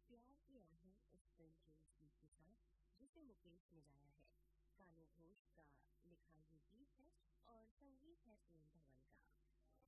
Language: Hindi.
प्यार की आहें इस फिल्म के इस गीत के साथ जिसे मुकेश ने गाया है। कान्या घोष का लिखा ये गीत है और संगीत है प्रेम धवन